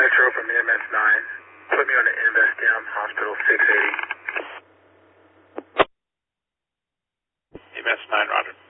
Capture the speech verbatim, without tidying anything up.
Metro from E M S nine. Put me on the InvestM Hospital six eighty. E M S nine, roger.